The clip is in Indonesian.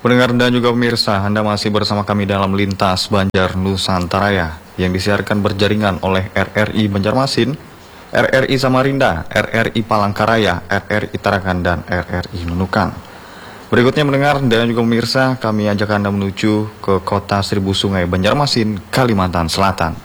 Pendengar dan juga pemirsa, Anda masih bersama kami dalam Lintas Banjar Nusantara yang disiarkan berjaringan oleh RRI Banjarmasin, RRI Samarinda, RRI Palangkaraya, RRI Tarakan, dan RRI Nunukan. Berikutnya mendengar dan juga pemirsa, kami ajak Anda menuju ke kota Seribu Sungai, Banjarmasin, Kalimantan Selatan.